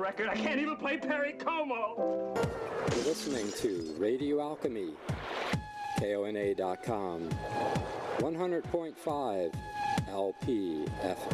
record. I can't even play Perry Como. You're listening to Radio Alchemy, KONA.com, 100.5 LPFM.